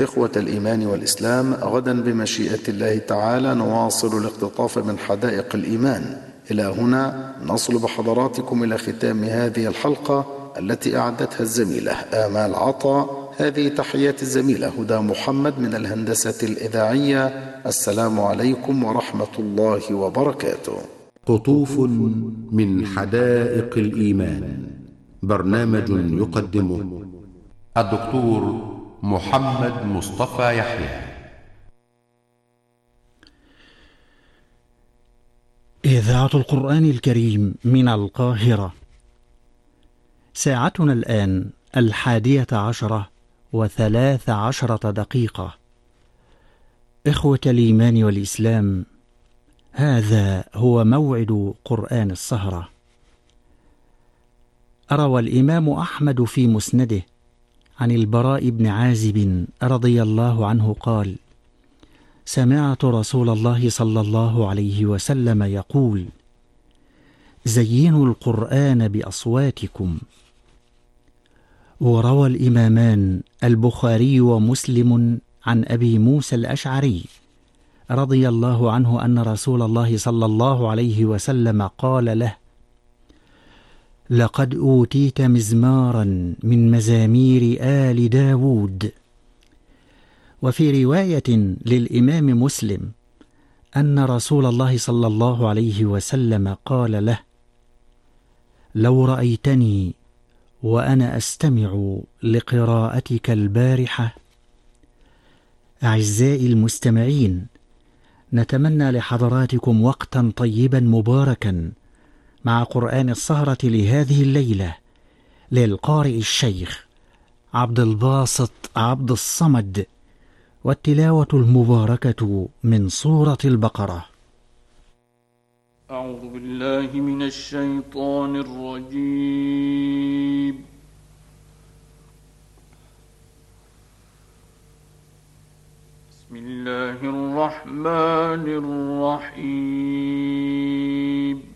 إخوة الإيمان والإسلام، غدا بمشيئة الله تعالى نواصل الاقتطاف من حدائق الإيمان. إلى هنا نصل بحضراتكم إلى ختام هذه الحلقة التي أعدتها الزميلة آمال عطا. هذه تحيات الزميلة هدى محمد من الهندسة الإذاعية. السلام عليكم ورحمة الله وبركاته. قطوف من حدائق الإيمان، برنامج يقدمه الدكتور محمد مصطفى يحيى. إذاعة القرآن الكريم من القاهرة. ساعتنا الآن 11:13 إخوة الإيمان والإسلام، هذا هو موعد قرآن السهرة. روى الإمام أحمد في مسنده عن البراء بن عازب رضي الله عنه قال: سمعت رسول الله صلى الله عليه وسلم يقول: زينوا القرآن بأصواتكم. وروى الإمامان البخاري ومسلم عن أبي موسى الأشعري رضي الله عنه أن رسول الله صلى الله عليه وسلم قال له: لقد أوتيت مزمارا من مزامير آل داود. وفي رواية للإمام مسلم أن رسول الله صلى الله عليه وسلم قال له: لو رأيتني وأنا أستمع لقراءتك البارحة. أعزائي المستمعين، نتمنى لحضراتكم وقتا طيبا مباركا مع قرآن السهرة لهذه الليلة للقارئ الشيخ عبد الباسط عبد الصمد، والتلاوة المباركة من سورة البقرة. أعوذ بالله من الشيطان الرجيم. بسم الله الرحمن الرحيم.